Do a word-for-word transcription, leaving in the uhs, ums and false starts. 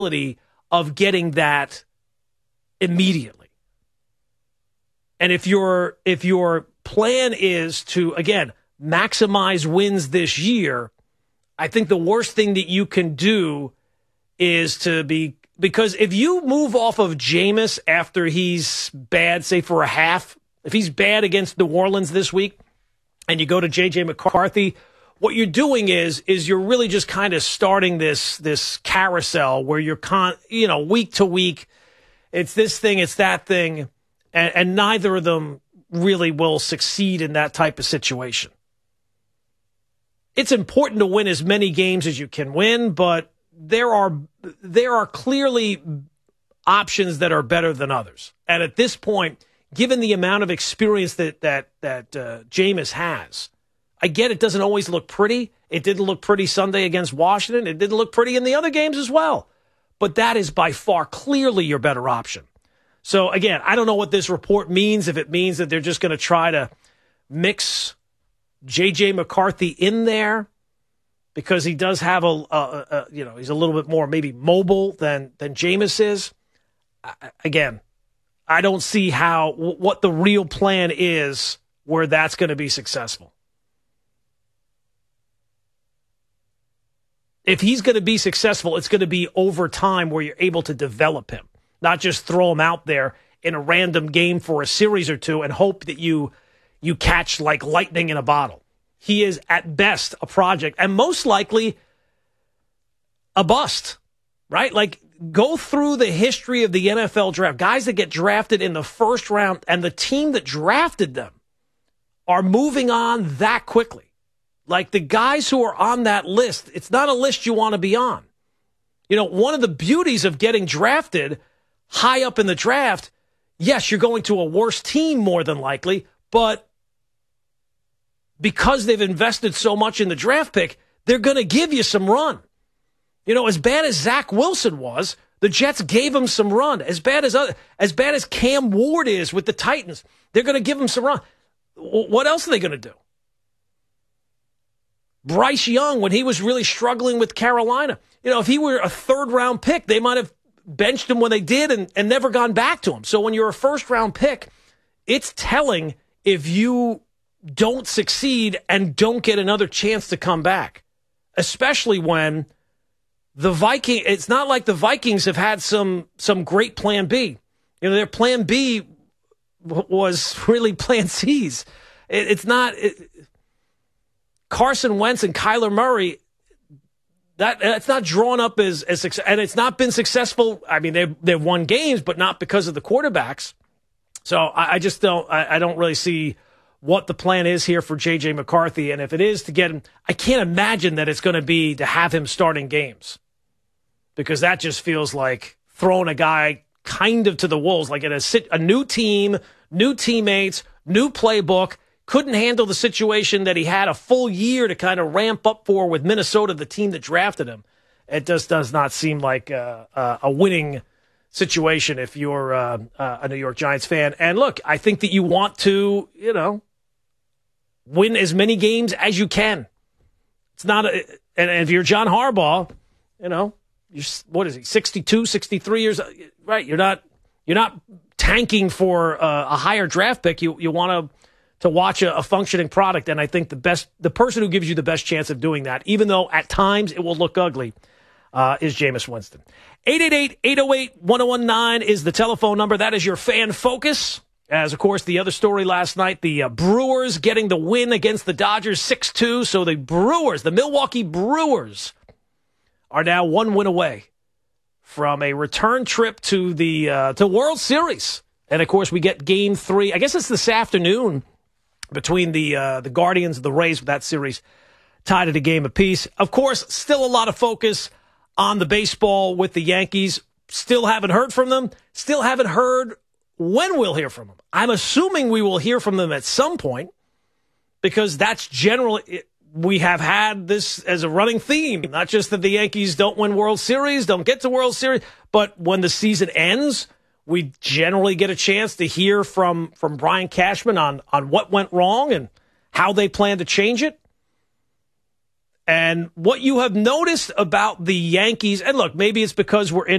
of getting that immediately. And if your if your plan is to, again, maximize wins this year, I think the worst thing that you can do is to be, because if you move off of Jameis after he's bad, say for a half, if he's bad against New Orleans this week and you go to J J McCarthy, what you're doing is is you're really just kind of starting this this carousel where you're con, you know, week to week, it's this thing, it's that thing, and, and neither of them really will succeed in that type of situation. It's important to win as many games as you can win, but there are there are clearly options that are better than others. And at this point, given the amount of experience that that that uh, Jameis has, I get it doesn't always look pretty. It didn't look pretty Sunday against Washington. It didn't look pretty in the other games as well. But that is by far clearly your better option. So, again, I don't know what this report means, if it means that they're just going to try to mix J J McCarthy in there because he does have a, a, a you know, he's a little bit more maybe mobile than, than Jameis is. I, again, I don't see how, what the real plan is where that's going to be successful. If he's going to be successful, it's going to be over time where you're able to develop him, not just throw him out there in a random game for a series or two and hope that you you catch like lightning in a bottle. He is at best a project and most likely a bust, right? Like, go through the history of the N F L draft. Guys that get drafted in the first round and the team that drafted them are moving on that quickly. Like, the guys who are on that list, it's not a list you want to be on. You know, one of the beauties of getting drafted high up in the draft, yes, you're going to a worse team more than likely, but because they've invested so much in the draft pick, they're going to give you some run. You know, as bad as Zach Wilson was, the Jets gave him some run. As bad as other, as bad as Cam Ward is with the Titans, they're going to give him some run. What else are they going to do? Bryce Young, when he was really struggling with Carolina, you know, if he were a third-round pick, they might have benched him when they did and, and never gone back to him. So when you're a first-round pick, it's telling if you don't succeed and don't get another chance to come back, especially when the Viking, it's not like the Vikings have had some some great plan B. You know, their plan B was really plan C's. It, it's not it, Carson Wentz and Kyler Murray. That that's not drawn up as as and it's not been successful. I mean, they've they've won games, but not because of the quarterbacks. So I, I just don't I, I don't really see what the plan is here for J J McCarthy. And if it is to get him, I can't imagine that it's going to be to have him starting games, because that just feels like throwing a guy kind of to the wolves, like in a, a new team, new teammates, new playbook, couldn't handle the situation that he had a full year to kind of ramp up for with Minnesota, the team that drafted him. It just does not seem like a, a, a winning situation if you're uh, uh, a New York Giants fan. And look, I think that you want to, you know, win as many games as you can. It's not a, and if you're John Harbaugh, you know, you're, what is he, sixty-two, sixty-three years, right? You're not, you're not tanking for uh, a higher draft pick. You, you want to, to watch a, a functioning product. And I think the best, the person who gives you the best chance of doing that, even though at times it will look ugly, uh, is Jameis Winston. eight eight eight, eight oh eight, one oh one nine is the telephone number. That is your Fan Focus. As, of course, the other story last night, the uh, Brewers getting the win against the Dodgers six two. So the Brewers, the Milwaukee Brewers, are now one win away from a return trip to the uh, to World Series. And, of course, we get game three. I guess it's this afternoon between the uh, the Guardians and the Rays with that series tied at a game apiece. Of course, still a lot of focus on the baseball with the Yankees. Still haven't heard from them. Still haven't heard when we'll hear from them. I'm assuming we will hear from them at some point, because that's generally, we have had this as a running theme. Not just that the Yankees don't win World Series, don't get to World Series, but when the season ends, we generally get a chance to hear from, from Brian Cashman on, on what went wrong and how they plan to change it. And what you have noticed about the Yankees, and look, maybe it's because we're in